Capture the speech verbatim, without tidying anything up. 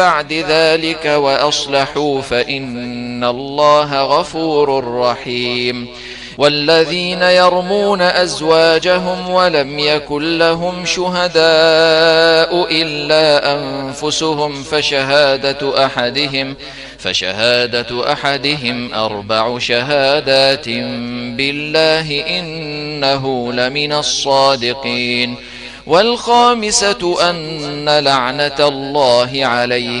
بعد ذلك وأصلحوا فإن الله غفور رحيم. والذين يرمون أزواجهم ولم يكن لهم شهداء إلا أنفسهم فشهادة أحدهم فشهادة أحدهم أربع شهادات بالله إنه لمن الصادقين. والخامسة أن لعنة الله عليه